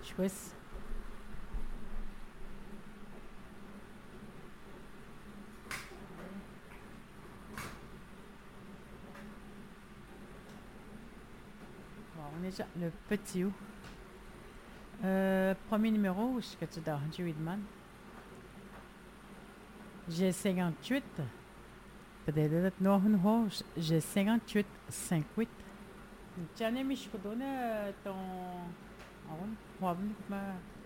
Choice. Bon, on est déjà le petit où. Premier numéro, ce que tu dois, Jerry Man. J'ai 58. Peut-être non, non, j'ai 58, 58. Tiens, mais je peux donner ton. Ah, ouais, probablement.